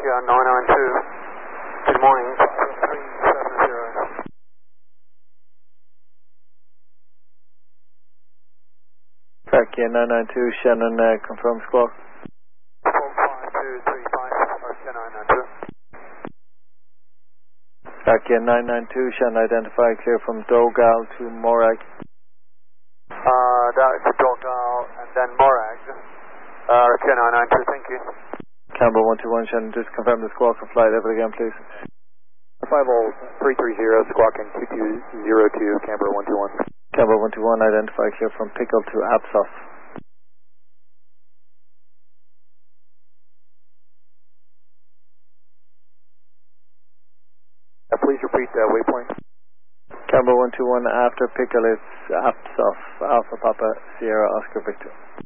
Nokia 992. Good morning, 370. Nokia 992, Shannon, confirm squawk. 45235, Nokia 992. Nokia 992, Shannon, identify clear from Dogal to Morag. That's Dogal and then Morag. Nokia 992, thank you. Camber 121, Shannon, just confirm the squawk and flight level again, please. 50330, squawking 2202, Camber 121. Camber 121, identify clear from Pickle to Absos. Please repeat waypoint. Camber 121, after Pickle it's Absos, Alpha Papa Sierra Oscar Victor.